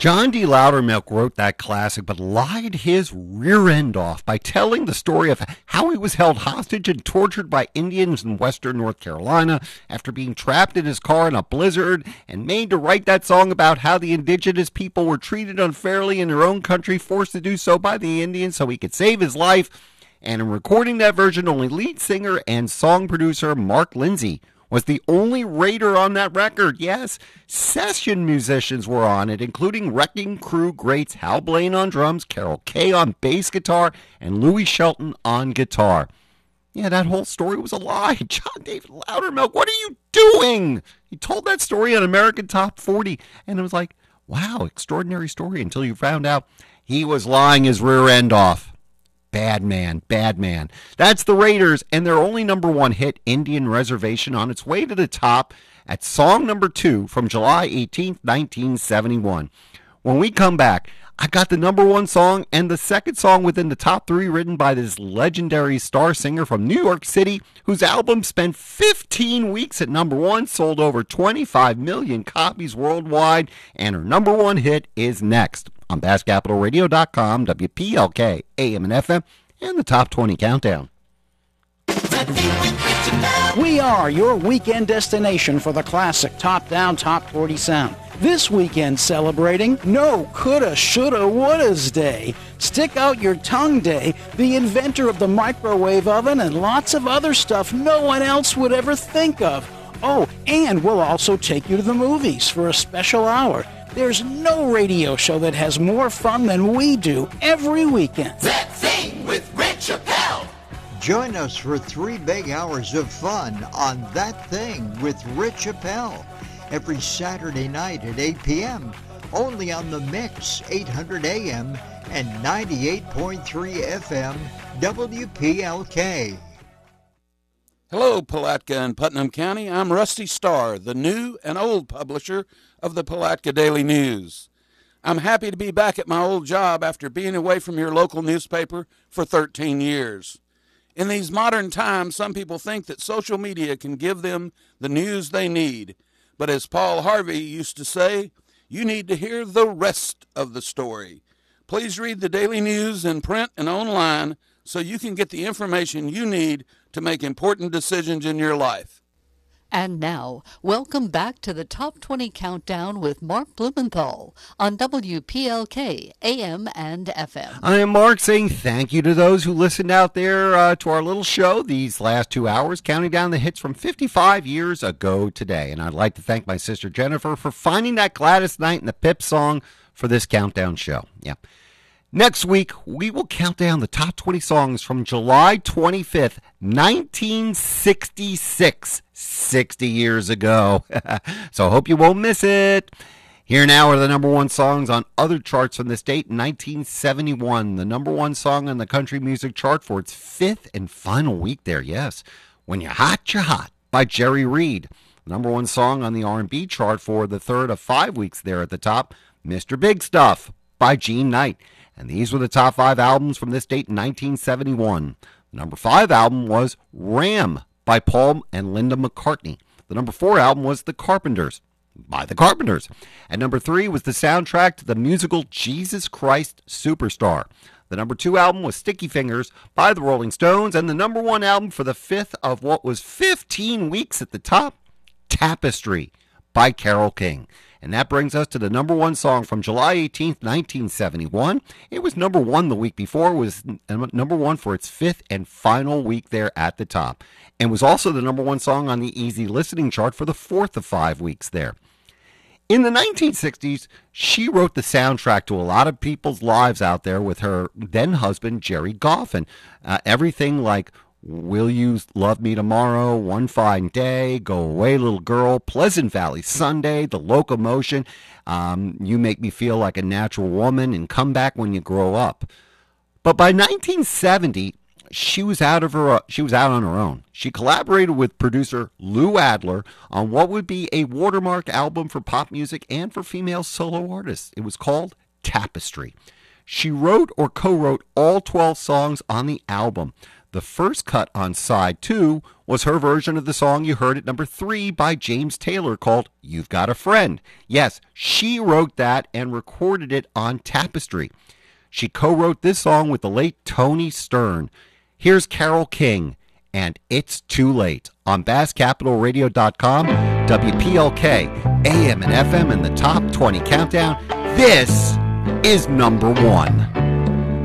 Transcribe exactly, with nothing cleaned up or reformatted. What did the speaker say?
John D. Loudermilk wrote that classic, but lied his rear end off by telling the story of how he was held hostage and tortured by Indians in western North Carolina after being trapped in his car in a blizzard, and made to write that song about how the indigenous people were treated unfairly in their own country, forced to do so by the Indians so he could save his life. And in recording that version, only lead singer and song producer Mark Lindsay was the only Raider on that record. Yes, session musicians were on it, including Wrecking Crew greats Hal Blaine on drums, Carol Kaye on bass guitar, and Louis Shelton on guitar. Yeah, that whole story was a lie. John David Loudermilk, what are you doing? He told that story on American Top forty, and it was like, wow, extraordinary story, until you found out he was lying his rear end off. Bad man, bad man. That's the Raiders and their only number one hit, Indian Reservation, on its way to the top at song number two from July eighteenth, nineteen seventy-one. When we come back, I got the number one song and the second song within the top three written by this legendary star singer from New York City, whose album spent fifteen weeks at number one, sold over twenty-five million copies worldwide, and her number one hit is next on Bass Capital Radio dot com, W P L K, A M and F M, and the Top twenty Countdown. We are your weekend destination for the classic Top Down Top forty sound. This weekend celebrating No Coulda, Shoulda, Wouldas Day, Stick Out Your Tongue Day, the inventor of the microwave oven, and lots of other stuff no one else would ever think of. Oh, and we'll also take you to the movies for a special hour. There's no radio show that has more fun than we do every weekend. That Thing with Rich Appel. Join us for three big hours of fun on That Thing with Rich Appel every Saturday night at eight p.m. only on the Mix, eight hundred A M and ninety-eight point three F M, W P L K. Hello, Palatka and Putnam County. I'm Rusty Starr, the new and old publisher of the Palatka Daily News. I'm happy to be back at my old job after being away from your local newspaper for thirteen years. In these modern times, some people think that social media can give them the news they need. But as Paul Harvey used to say, you need to hear the rest of the story. Please read the Daily News in print and online so you can get the information you need to make important decisions in your life. And now, welcome back to the Top twenty Countdown with Mark Blumenthal on W P L K, A M and F M. I am Mark, saying thank you to those who listened out there uh, to our little show these last two hours, counting down the hits from fifty-five years ago today. And I'd like to thank my sister Jennifer for finding that Gladys Knight and the Pips song for this countdown show. Yeah. Next week, we will count down the top twenty songs from July twenty-fifth, nineteen sixty-six, sixty years ago. So I hope you won't miss it. Here now are the number one songs on other charts from this date. In nineteen seventy-one, the number one song on the country music chart for its fifth and final week there, yes. When You're Hot, You're Hot by Jerry Reed. The number one song on the R and B chart for the third of five weeks there at the top, Mister Big Stuff by Gene Knight. And these were the top five albums from this date in nineteen seventy-one. The number five album was Ram by Paul and Linda McCartney. The number four album was The Carpenters by The Carpenters. And number three was the soundtrack to the musical Jesus Christ Superstar. The number two album was Sticky Fingers by the Rolling Stones. And the number one album for the fifth of what was fifteen weeks at the top, Tapestry by Carole King. And that brings us to the number one song from July eighteenth, nineteen seventy-one. It was number one the week before. It was number one for its fifth and final week there at the top. And was also the number one song on the Easy Listening chart for the fourth of five weeks there. In the nineteen sixties, she wrote the soundtrack to a lot of people's lives out there with her then-husband, Jerry Goffin. Uh, everything like Will You Love Me Tomorrow, One Fine Day, Go Away Little Girl, Pleasant Valley Sunday, The Locomotion, um, You Make Me Feel Like a Natural Woman, and Come Back When You Grow Up. But by nineteen seventy, she was out of her uh, she was out on her own. She collaborated with producer Lou Adler on what would be a watermark album for pop music and for female solo artists. It was called Tapestry. She wrote or co-wrote all twelve songs on the album. The first cut on side two was her version of the song you heard at number three by James Taylor called You've Got a Friend. Yes, she wrote that and recorded it on Tapestry. She co-wrote this song with the late Tony Stern. Here's Carole King and It's Too Late on Bass Capital Radio dot com, W P L K, A M and F M in the Top twenty Countdown. This is number one.